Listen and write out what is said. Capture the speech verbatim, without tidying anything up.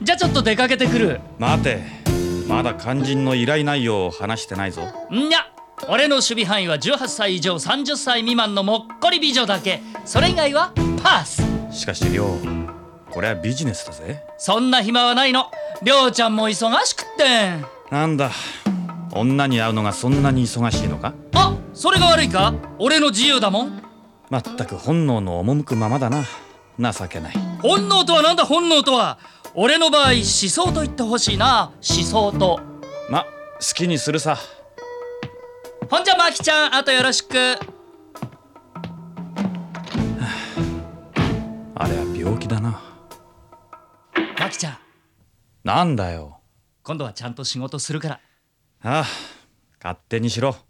じゃあちょっと出かけてくる。 待て、まだ肝心の依頼内容を話してないぞ。 んや、俺の守備範囲はじゅうはっさい以上さんじゅっさい未満のもっこり美女だけ。それ以外はパス。 しかし亮、これはビジネスだぜ。 そんな暇はないの。りょうちゃんも忙しくってん。 なんだ、女に会うのがそんなに忙しいのか。 あ、それが悪いか？俺の自由だもん。 まったく本能の赴くままだな。情けない。 本能とはなんだ本能とは。俺の場合思想と言ってほしいな。思想と。 ま、好きにするさ。 ほんじゃマキちゃん、あとよろしく。 あれは病気だな。 マキちゃん、 なんだよ。 今度はちゃんと仕事するから。 ああ、勝手にしろ。